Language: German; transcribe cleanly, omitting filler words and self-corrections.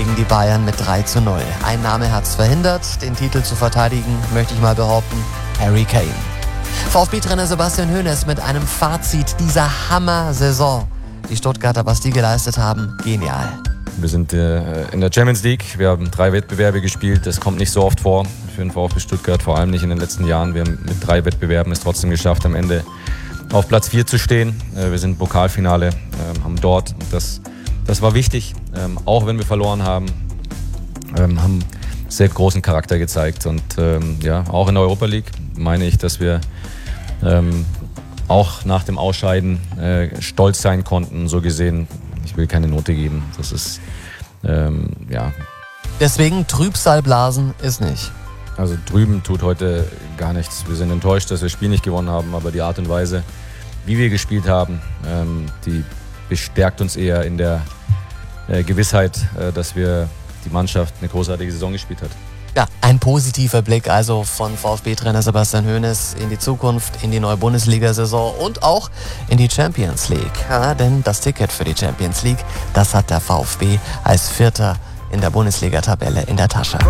gegen die Bayern mit 3:0. Ein Name hat's verhindert, den Titel zu verteidigen, möchte ich mal behaupten, Harry Kane. VfB-Trainer Sebastian Hoeneß mit einem Fazit dieser Hammer-Saison. Die Stuttgarter, was die geleistet haben, genial. Wir sind in der Champions League, wir haben 3 Wettbewerbe gespielt, das kommt nicht so oft vor für den VfB Stuttgart, vor allem nicht in den letzten Jahren. Wir haben mit 3 Wettbewerben es trotzdem geschafft, am Ende auf Platz 4 zu stehen. Wir sind im Pokalfinale, haben dort, das war wichtig, auch wenn wir verloren haben, haben sehr großen Charakter gezeigt. Und ja, auch in der Europa League meine ich, dass wir auch nach dem Ausscheiden stolz sein konnten, so gesehen. Ich will keine Note geben, das ist, ja. Deswegen Trübsal blasen ist nicht. Also drüben tut heute gar nichts. Wir sind enttäuscht, dass wir das Spiel nicht gewonnen haben, aber die Art und Weise, wie wir gespielt haben, die bestärkt uns eher in der Gewissheit, dass die Mannschaft eine großartige Saison gespielt hat. Ja, ein positiver Blick also von VfB-Trainer Sebastian Hoeneß in die Zukunft, in die neue Bundesliga-Saison und auch in die Champions League. Ja, denn das Ticket für die Champions League, das hat der VfB als Vierter in der Bundesliga-Tabelle in der Tasche.